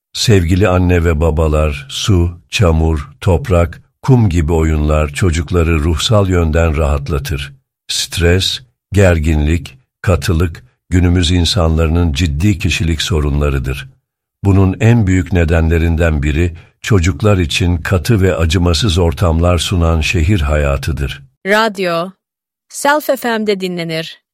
Sevgili anne ve babalar, su, çamur, toprak, kum gibi oyunlar çocukları ruhsal yönden rahatlatır. Stres, gerginlik, katılık, günümüz insanlarının ciddi kişilik sorunlarıdır. Bunun en büyük nedenlerinden biri, çocuklar için katı ve acımasız ortamlar sunan şehir hayatıdır. Radyo, Self FM'de dinlenir.